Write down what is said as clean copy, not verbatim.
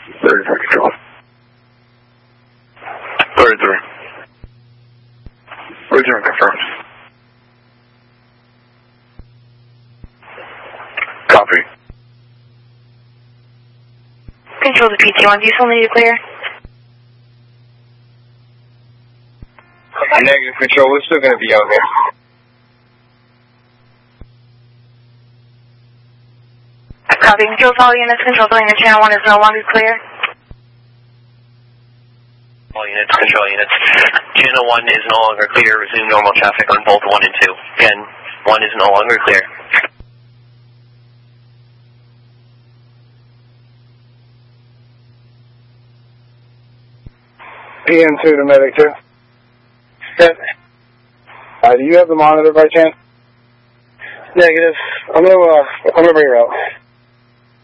33 control. 33. 33 confirmed. Copy. Control to PT1, do you still need to clear? Negative control, we're still going to be out there. Copy, control to all units, control to unit channel 1 is no longer clear. All units, control units. Channel 1 is no longer clear, resume normal traffic on both 1 and 2. Again, 1 is no longer clear. PM2 to Medic 2. Do you have the monitor by chance? Negative. I'm gonna bring her out.